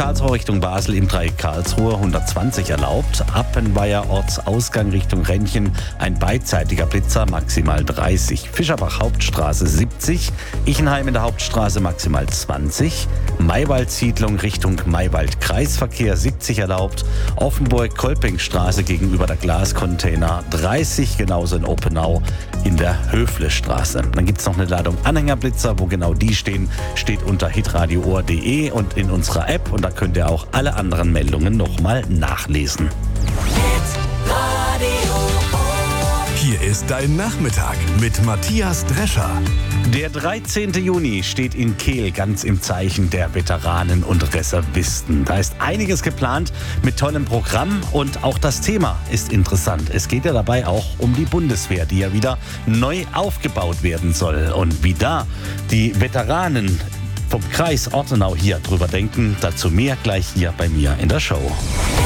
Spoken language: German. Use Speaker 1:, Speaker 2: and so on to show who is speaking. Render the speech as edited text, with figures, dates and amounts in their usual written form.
Speaker 1: Karlsruhe Richtung Basel im Dreieck Karlsruhe 120 erlaubt. Appenweier Ortsausgang Richtung Rennchen ein beidseitiger Blitzer, maximal 30. Fischerbach Hauptstraße 70. Ichenheim in der Hauptstraße maximal 20. Maywald-Siedlung Richtung Maywald-Kreisverkehr 70 erlaubt. Offenburg-Kolpingstraße gegenüber der Glascontainer 30. Genauso in Oppenau in der Höflestraße. Dann gibt es noch eine Ladung Anhängerblitzer. Wo genau die stehen, steht unter hitradioohr.de und in unserer App. Und da könnt ihr auch alle anderen Meldungen nochmal nachlesen.
Speaker 2: Hier ist dein Nachmittag mit Matthias Drescher.
Speaker 1: Der 13. Juni steht in Kehl ganz im Zeichen der Veteranen und Reservisten. Da ist einiges geplant mit tollem Programm und auch das Thema ist interessant. Es geht ja dabei auch um die Bundeswehr, die ja wieder neu aufgebaut werden soll. Und wie da die Veteranen vom Kreis Ortenau hier drüber denken, dazu mehr gleich hier bei mir in der Show.